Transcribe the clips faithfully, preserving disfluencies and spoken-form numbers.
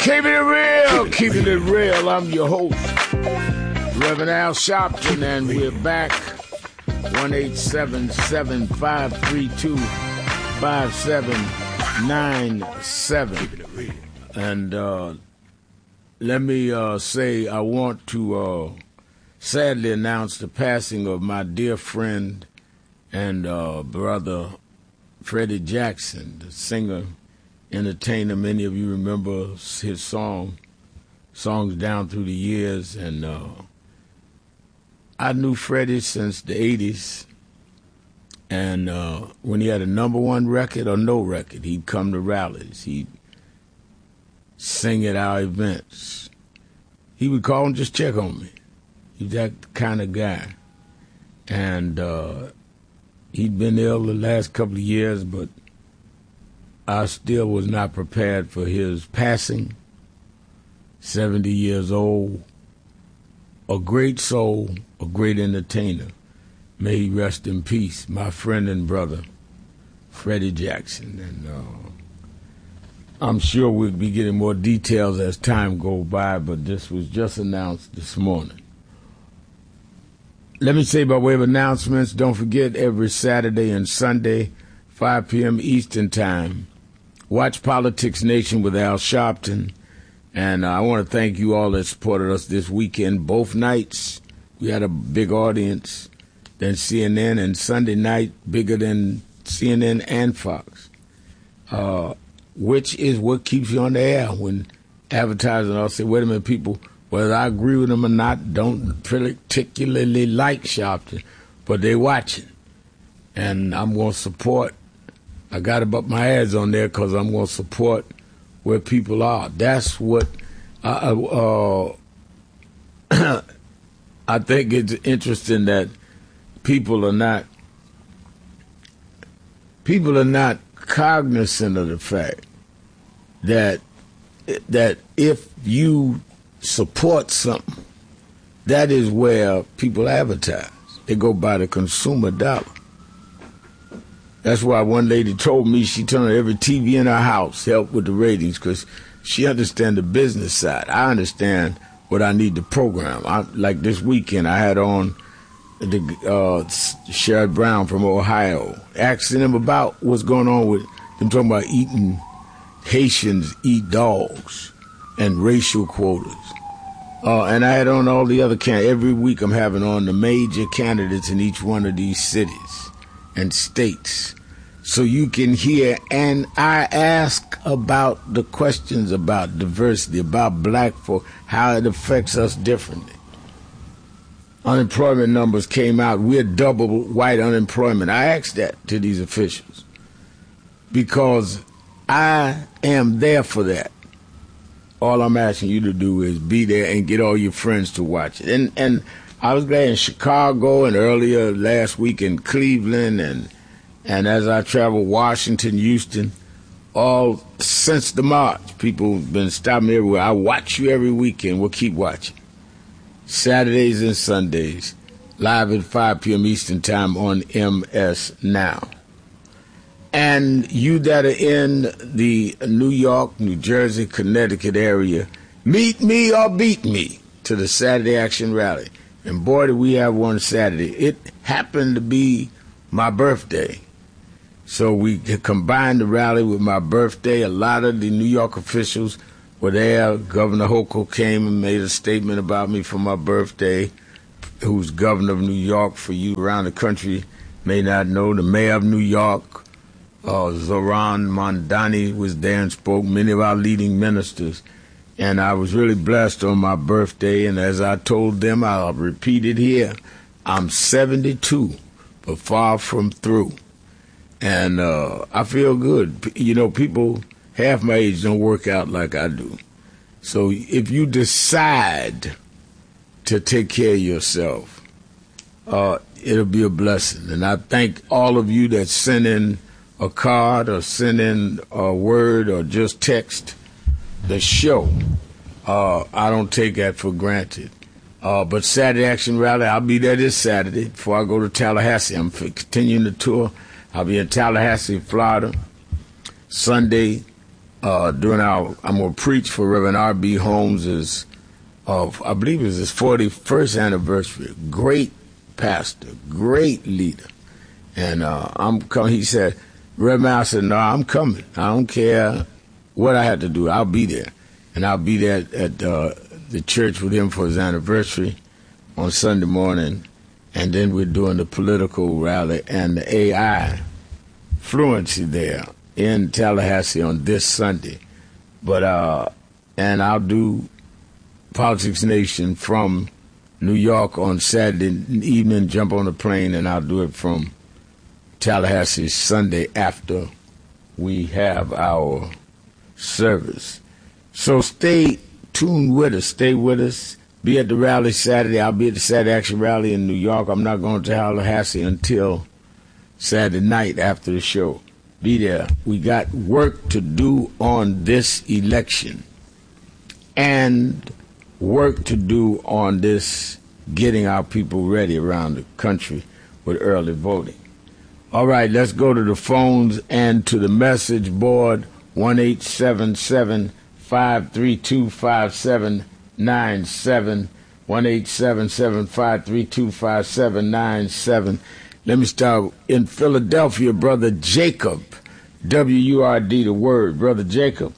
Keeping it real, keeping it real. I'm your host, Reverend Al Sharpton, and we're back. one eight seven seven, five three two, five seven nine seven. And uh, let me uh, say I want to uh, sadly announce the passing of my dear friend and uh, brother, Freddie Jackson, the singer, entertainer. Many of you remember his song, songs down through the years, and uh, I knew Freddie since the eighties, and uh, when he had a number one record or no record, he'd come to rallies. He'd sing at our events. He would call and just check on me. He's that kind of guy. And uh, he'd been ill the last couple of years, but I still was not prepared for his passing. seventy years old, a great soul, a great entertainer. May he rest in peace, my friend and brother, Freddie Jackson. And uh, I'm sure we'll be getting more details as time goes by, but this was just announced this morning. Let me say by way of announcements, don't forget every Saturday and Sunday, five p.m. Eastern Time, watch Politics Nation with Al Sharpton. And uh, I want to thank you all that supported us this weekend. Both nights, we had a big audience than C N N, and Sunday night, bigger than C N N and Fox, uh, which is what keeps you on the air when advertising. I'll say, wait a minute, people, whether I agree with them or not, don't particularly like Sharpton, but they watching. And I'm going to support. I got to put my ads on there because I'm going to support where people are. That's what I, uh, I think it's interesting that people are not people are not cognizant of the fact that that if you support something, that is where people advertise. They go by the consumer dollar. That's why one lady told me she turned every T V in her house help with the ratings because she understands the business side. I understand what I need to program. I, like this weekend, I had on the uh, Sherrod Brown from Ohio, asking him about what's going on with them talking about eating, Haitians eat dogs and racial quotas. Uh, and I had on all the other candidates. Every week I'm having on the major candidates in each one of these cities and states, so you can hear. And I ask about the questions about diversity, about black folk, how it affects us differently. Unemployment numbers came out. We're double white unemployment. I asked that to these officials because I am there for that. All I'm asking you to do is be there and get all your friends to watch it. And and I was glad in Chicago and earlier last week in Cleveland and and as I traveled Washington, Houston, all since the march, people have been stopping me everywhere. I watch you every weekend. We'll keep watching. Saturdays and Sundays, live at five p.m. Eastern Time on M S Now. And you that are in the New York, New Jersey, Connecticut area, meet me or beat me to the Saturday Action Rally. And boy, did we have one Saturday. It happened to be my birthday. So we combined the rally with my birthday. A lot of the New York officials were there. Governor Hochul came and made a statement about me for my birthday, who's governor of New York. For you around the country may not know, the mayor of New York, uh, Zoran Mondani, was there and spoke, many of our leading ministers. And I was really blessed on my birthday, and as I told them, I'll repeat it here, I'm seventy-two, but far from through. And uh, I feel good. You know, people half my age don't work out like I do. So if you decide to take care of yourself, uh, it'll be a blessing. And I thank all of you that sent in a card or sent in a word or just text the show. Uh, I don't take that for granted. Uh, but Saturday Action Rally, I'll be there this Saturday before I go to Tallahassee. I'm continuing the tour. I'll be in Tallahassee, Florida, Sunday, uh, during our, I'm going to preach for Reverend R B Holmes' of, I believe it was his forty-first anniversary. Great pastor, great leader. And uh, I'm coming, he said, Reverend, I said, no, I'm coming. I don't care what I had to do. I'll be there. And I'll be there at, at uh, the church with him for his anniversary on Sunday morning. And then we're doing the political rally and the A I fluency there in Tallahassee on this Sunday. But, uh, and I'll do Politics Nation from New York on Saturday evening, jump on a plane, and I'll do it from Tallahassee Sunday after we have our service. So stay tuned with us. Stay with us. Be at the rally Saturday. I'll be at the Saturday Action Rally in New York. I'm not going to Tallahassee until Saturday night after the show. Be there. We got work to do on this election and work to do on this getting our people ready around the country with early voting. All right, let's go to the phones and to the message board, one eight seven seven, five three two, five seven nine seven, one eight seven seven, five three two, five seven nine seven. Let me start in Philadelphia, Brother Jacob, W U R D, the word. Brother Jacob.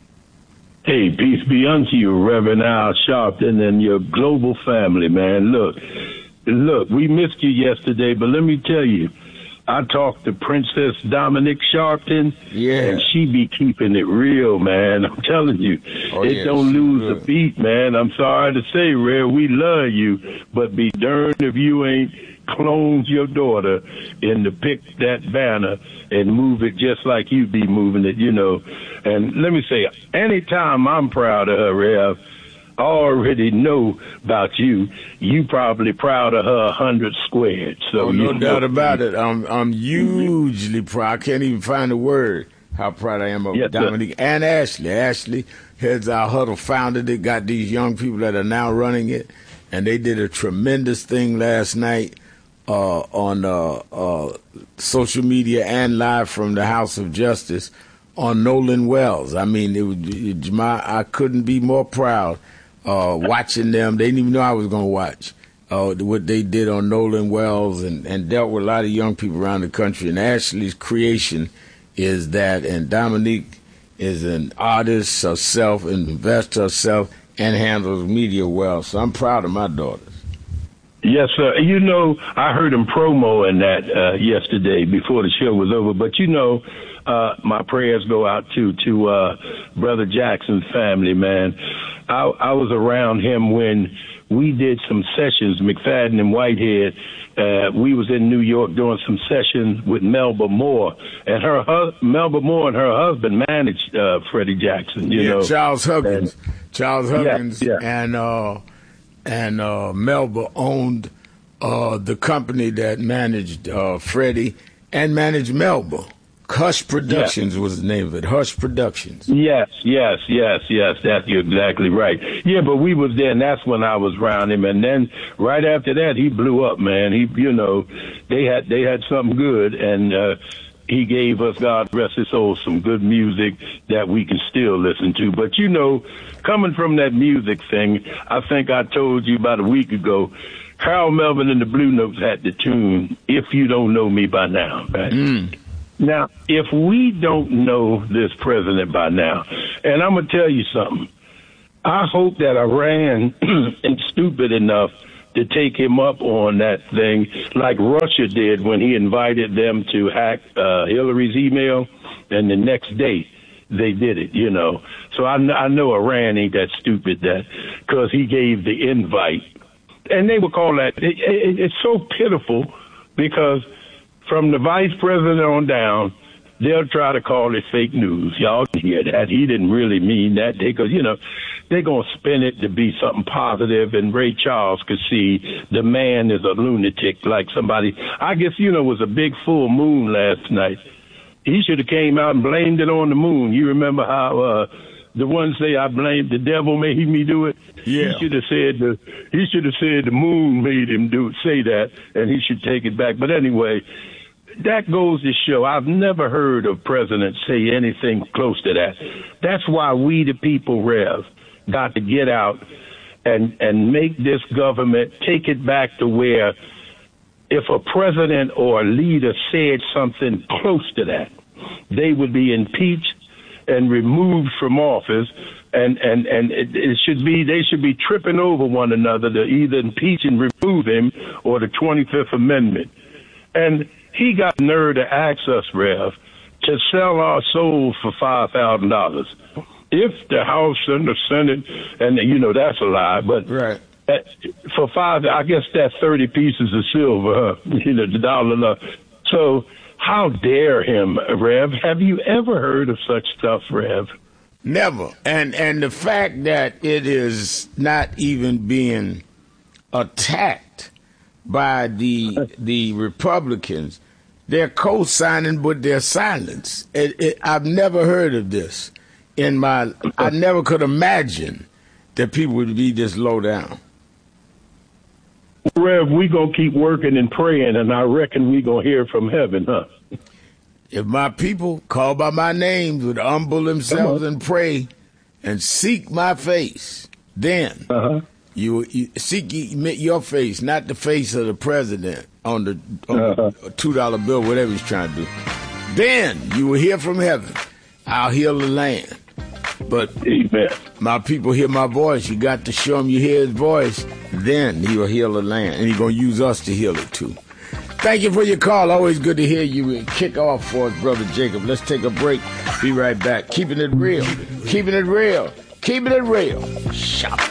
Hey, peace be unto you, Reverend Al Sharpton and your global family, man. Look, look, we missed you yesterday, but let me tell you, I talked to Princess Dominique Sharpton, yeah, and she be keeping it real, man. I'm telling you, oh, it yeah, don't lose good. a beat, man. I'm sorry to say, Rare, we love you, but be darned if you ain't clones your daughter and to pick that banner and move it just like you be moving it, you know. And let me say, anytime I'm proud of her, Rev, I already know about you. You probably proud of her a hundred squared. So oh, no you doubt know. about it. I'm I'm hugely proud. I can't even find a word how proud I am of yes, Dominique sir. and Ashley. Ashley has our huddle founded it, got these young people that are now running it, and they did a tremendous thing last night uh, on uh, uh, social media and live from the House of Justice on Nolan Wells. I mean, it was, it, my, I couldn't be more proud uh, watching them. They didn't even know I was going to watch uh, what they did on Nolan Wells and, and dealt with a lot of young people around the country. And Ashley's creation is that, and Dominique is an artist herself, an investor herself, and handles media well. So I'm proud of my daughters. Yes, sir. You know, I heard him promoing that uh, yesterday before the show was over. But, you know, uh, my prayers go out to, to uh, Brother Jackson's family, man. I, I was around him when we did some sessions, McFadden and Whitehead. Uh, we was in New York doing some sessions with Melba Moore. And her hu- Melba Moore and her husband managed uh, Freddie Jackson, you yeah, know. Charles Huggins. And, Charles Huggins yeah, yeah. and... Uh, And uh, Melba owned uh, the company that managed uh, Freddie and managed Melba. Hush Productions yeah. was the name of it. Hush Productions. Yes, yes, yes, yes. That's you're exactly right. Yeah, but we was there, and that's when I was around him. And then right after that, he blew up, man. He, you know, they had they had something good, and uh, he gave us, God rest his soul, some good music that we can still listen to. But you know, coming from that music thing, I think I told you about a week ago, Harold Melvin and the Blue Notes had the tune, If You Don't Know Me By Now, right? Mm. Now, if we don't know this president by now, and I'm going to tell you something, I hope that Iran is stupid enough to take him up on that thing like Russia did when he invited them to hack uh, Hillary's email, and the next day they did it, you know. So I, I know Iran ain't that stupid that because he gave the invite. And they would call that, it, it, it's so pitiful because from the vice president on down, they'll try to call it fake news. Y'all can hear that. He didn't really mean that. They go, you know, they're going to spin it to be something positive, and Ray Charles could see the man is a lunatic, like somebody, I guess, you know, it was a big full moon last night. He should have came out and blamed it on the moon. You remember how uh, the ones say, I blamed the devil made me do it? Yeah. He should have said the he should have said the moon made him do say that, and he should take it back. But anyway, that goes to show I've never heard a president say anything close to that. That's why we, the people, Rev, got to get out and and make this government take it back to where if a president or a leader said something close to that, they would be impeached and removed from office, and and and it, it should be they should be tripping over one another to either impeach and remove him or the twenty-fifth Amendment. And he got nerve to ask us, Rev, to sell our souls for five thousand dollars. If the House and the Senate, and you know that's a lie, but right. at, for five, I guess that's thirty pieces of silver, huh? You know, the dollar. So how dare him, Rev? Have you ever heard of such stuff, Rev? Never. And and the fact that it is not even being attacked by the the Republicans, they're co-signing, but they're silenced. It, it, I've never heard of this. In my, I never could imagine that people would be this low down. Rev, we gonna keep working and praying, and I reckon we gonna hear from heaven, huh? If my people call by my name would humble themselves and pray and seek my face, then uh-huh. you, you seek your face, not the face of the president on the, on uh-huh. the two dollar bill, whatever he's trying to do. Then you will hear from heaven. I'll heal the land. But Amen. My people hear my voice. You got to show him you hear his voice. Then he will heal the land. And he's going to use us to heal it, too. Thank you for your call. Always good to hear you kick off for us, Brother Jacob. Let's take a break. Be right back. Keeping it real. Keeping it real. Keeping it real. Shop.